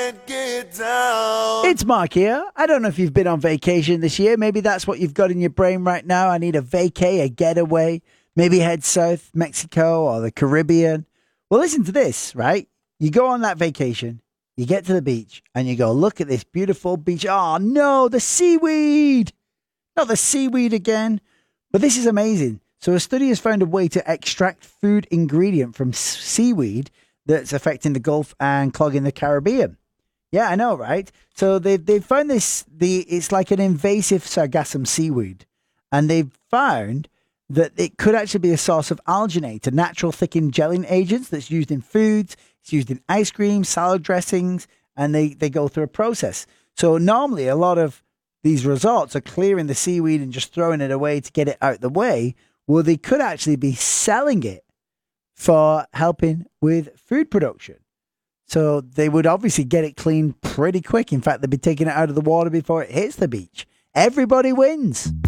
can't get down. It's Mark here. I don't know if you've been on vacation this year. Maybe that's what you've got in your brain right now. I need a vacay, a getaway. Maybe head south, Mexico or the Caribbean. Well, listen to this, right? You go on that vacation, you get to the beach, and you go, look at this beautiful beach. Oh, no, the seaweed. Not the seaweed again. But this is amazing. So a study has found a way to extract food ingredient from seaweed that's affecting the Gulf and clogging the Caribbean. Yeah, I know, right? So they've found this, it's like an invasive sargassum seaweed. And they've found that it could actually be a source of alginate, a natural thickening gelling agent that's used in foods, it's used in ice cream, salad dressings, and they go through a process. So normally a lot of these resorts are clearing the seaweed and just throwing it away to get it out the way. Well, they could actually be selling it for helping with food production. So they would obviously get it clean pretty quick. In fact, they'd be taking it out of the water before it hits the beach. Everybody wins.